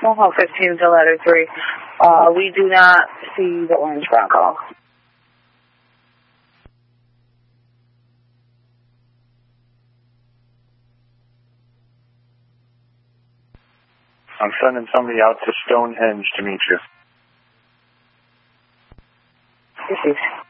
Mohawk 15 to letter 3. We do not see the orange Bronco. I'm sending somebody out to Stonehenge to meet you. Received.